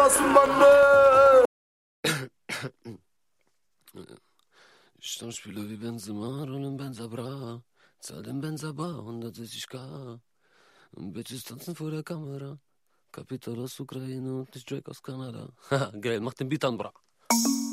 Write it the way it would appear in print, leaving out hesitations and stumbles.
Straßenbande. Stammspieler wie Benzema, rollen Benza Bra, zahl den Benza Bar, 160k. Bitches tanzen vor der Kamera, Kapital aus Ukraine und nicht Drake aus Kanada. Haha, geil, mach den Beat an, bra.